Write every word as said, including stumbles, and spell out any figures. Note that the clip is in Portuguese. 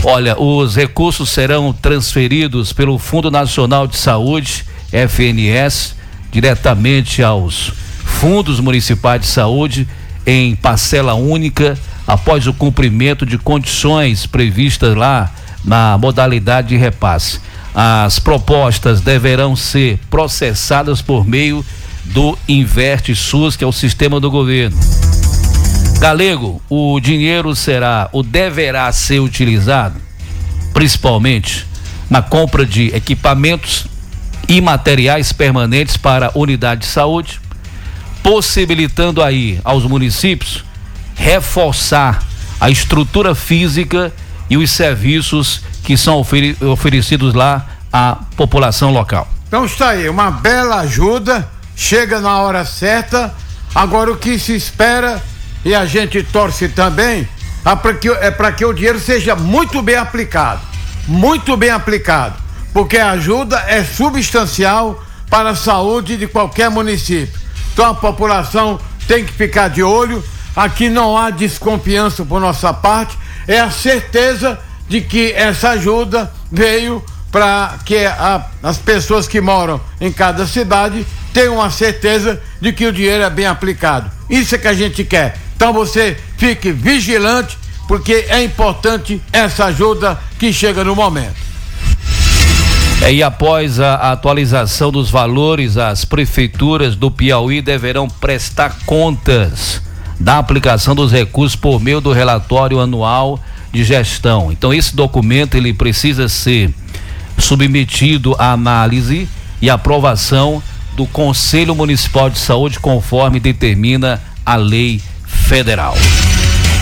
Olha, os recursos serão transferidos pelo Fundo Nacional de Saúde, F N S, diretamente aos fundos municipais de saúde em parcela única, após o cumprimento de condições previstas lá na modalidade de repasse. As propostas deverão ser processadas por meio do Inverte SUS, que é o sistema do governo. Galego, o dinheiro será ou deverá ser utilizado principalmente na compra de equipamentos e materiais permanentes para a unidade de saúde, possibilitando aí aos municípios reforçar a estrutura física e os serviços que são ofere- oferecidos lá à população local. Então está aí, uma bela ajuda, chega na hora certa. Agora o que se espera, e a gente torce também, é para que, é para que o dinheiro seja muito bem aplicado, muito bem aplicado, porque a ajuda é substancial para a saúde de qualquer município. Então a população tem que ficar de olho. Aqui não há desconfiança por nossa parte, é a certeza de que essa ajuda veio para que a, as pessoas que moram em cada cidade tenham a certeza de que o dinheiro é bem aplicado. Isso é que a gente quer. Então você fique vigilante, porque é importante essa ajuda que chega no momento. É, e após a atualização dos valores, as prefeituras do Piauí deverão prestar contas da aplicação dos recursos por meio do relatório anual de gestão. Então esse documento ele precisa ser submetido à análise e aprovação do Conselho Municipal de Saúde, conforme determina a lei federal.